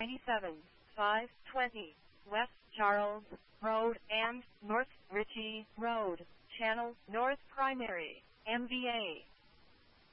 97, 520, West Charles Road and North Ritchie Road, Channel North Primary, MVA.